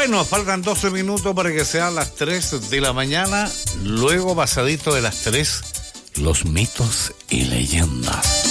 Bueno, faltan 12 minutos para que sean las 3 de la mañana. Luego, pasadito de las 3, los mitos y leyendas.